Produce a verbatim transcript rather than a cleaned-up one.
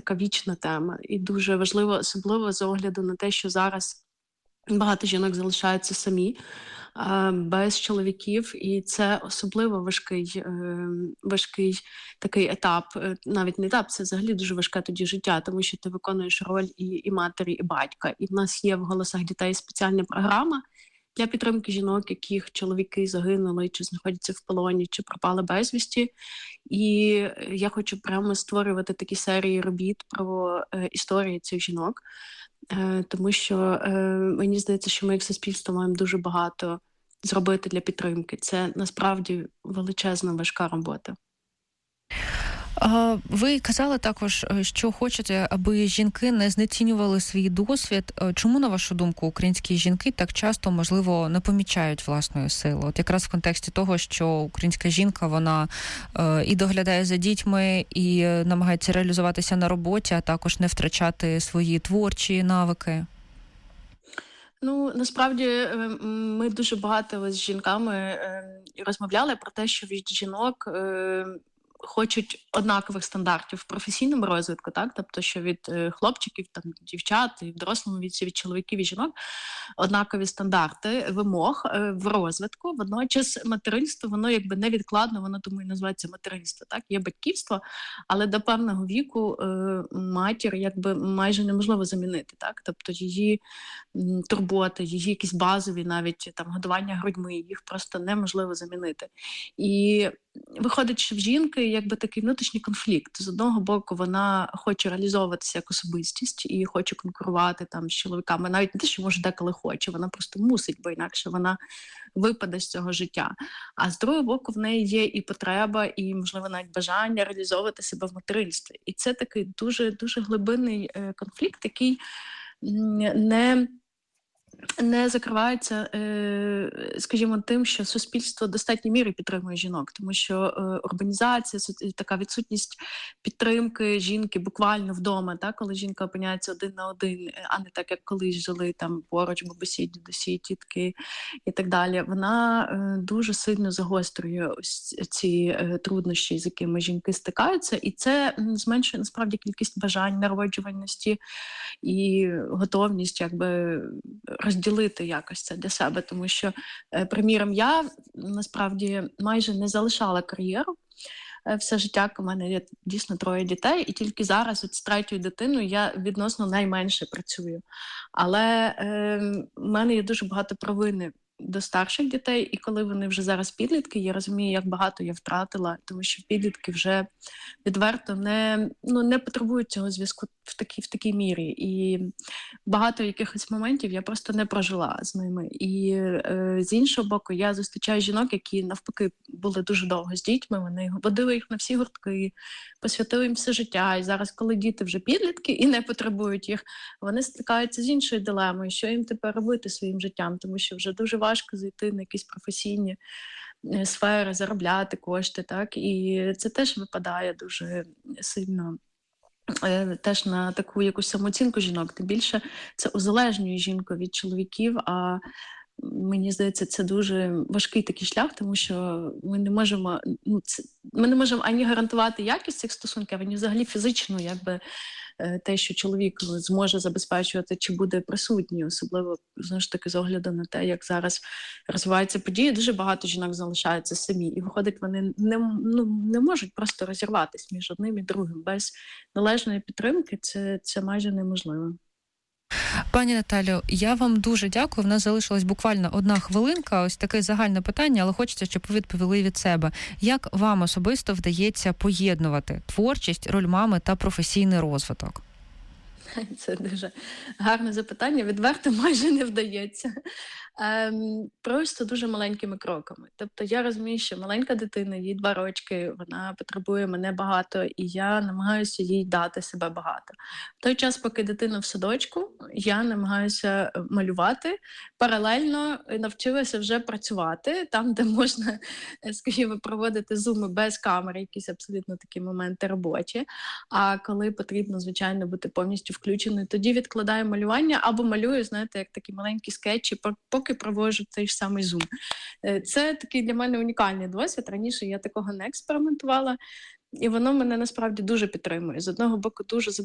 така вічна тема. І дуже важливо, особливо з огляду на те, що зараз багато жінок залишаються самі, е, без чоловіків, і це особливо важкий, е, важкий такий етап, е, навіть не етап, це взагалі дуже важке тоді життя, тому що ти виконуєш роль і, і матері, і батька. І в нас є в «Голосах дітей» спеціальна програма для підтримки жінок, яких чоловіки загинули, чи знаходяться в полоні, чи пропали безвісті. І я хочу прямо створювати такі серії робіт про е, історії цих жінок, е, тому що е, мені здається, що ми як суспільство маємо дуже багато зробити для підтримки. Це насправді величезна, важка робота. Ви казали також, що хочете, аби жінки не знецінювали свій досвід. Чому, на вашу думку, українські жінки так часто, можливо, не помічають власної сили? От якраз в контексті того, що українська жінка, вона і доглядає за дітьми, і намагається реалізуватися на роботі, а також не втрачати свої творчі навики. Ну, насправді, ми дуже багато з жінками розмовляли про те, що від жінок хочуть однакових стандартів в професійному розвитку, так, тобто, що від е, хлопчиків, там, дівчат, і в дорослому віці, від чоловіків і жінок однакові стандарти вимог е, в розвитку. Водночас материнство, воно якби невідкладно, воно тому і називається материнство, так, є батьківство, але до певного віку е, матір якби майже неможливо замінити, так, тобто її м, турботи, її якісь базові навіть там годування грудьми, їх просто неможливо замінити. І виходить, що в жінки якби такий внутрішній конфлікт. З одного боку, вона хоче реалізовуватися як особистість і хоче конкурувати там з чоловіками. Навіть не те, що може деколи хоче, вона просто мусить, бо інакше вона випаде з цього життя. А з другого боку, в неї є і потреба, і, можливо, навіть бажання реалізовувати себе в материнстві. І це такий дуже, дуже глибинний е, конфлікт, який не... не закривається, скажімо, тим, що суспільство в достатній мірі підтримує жінок, тому що урбанізація, така відсутність підтримки жінки буквально вдома, так, коли жінка опиняється один на один, а не так, як колись жили там поруч бабусі, дідусі, тітки і так далі, вона дуже сильно загострює ось ці труднощі, з якими жінки стикаються, і це зменшує насправді кількість бажань народжуваності і готовність якби розділити якось це для себе, тому що, приміром, я насправді майже не залишала кар'єру все життя, у мене є дійсно троє дітей, і тільки зараз от з третьою дитиною я відносно найменше працюю. Але е, в мене є дуже багато провини до старших дітей, і коли вони вже зараз підлітки, я розумію, як багато я втратила, тому що підлітки вже відверто не, ну, не потребують цього зв'язку в такій, в такій мірі. І багато якихось моментів я просто не прожила з ними. І е, з іншого боку, я зустрічаю жінок, які навпаки були дуже довго з дітьми, вони водили їх на всі гуртки, посвятили їм все життя. І зараз, коли діти вже підлітки і не потребують їх, вони стикаються з іншою дилемою, що їм тепер робити своїм життям, тому що вже дуже важко зайти на якісь професійні сфери, заробляти кошти, так, і це теж випадає дуже сильно теж на таку якусь самооцінку жінок. Тим більше це узалежнює жінку від чоловіків, а мені здається, це дуже важкий такий шлях, тому що ми не можемо, ну, це, ми не можемо ані гарантувати якість цих стосунків, ані взагалі фізично, якби, те, що чоловік зможе забезпечувати, чи буде присутній, особливо, знову ж таки, з огляду на те, як зараз розвиваються події, дуже багато жінок залишаються самі. І, виходить, вони не, ну, не можуть просто розірватися між одним і другим. Без належної підтримки це, це майже неможливо. Пані Наталю, я вам дуже дякую. В нас залишилась буквально одна хвилинка. Ось таке загальне питання, але хочеться, щоб ви відповіли від себе. Як вам особисто вдається поєднувати творчість, роль мами та професійний розвиток? Це дуже гарне запитання. Відверто майже не вдається. Ем, просто дуже маленькими кроками. Тобто я розумію, що маленька дитина, їй два рочки, вона потребує мене багато, і я намагаюся їй дати себе багато. В той час, поки дитина в садочку, я намагаюся малювати. Паралельно навчилася вже працювати там, де можна, скажімо, проводити зуми без камери, якісь абсолютно такі моменти робочі. А коли потрібно, звичайно, бути повністю включеною, тоді відкладаю малювання або малюю, знаєте, як такі маленькі скетчі, поки проводжу цей ж самий зум. Це такий для мене унікальний досвід. Раніше я такого не експериментувала, і воно мене насправді дуже підтримує. З одного боку, дуже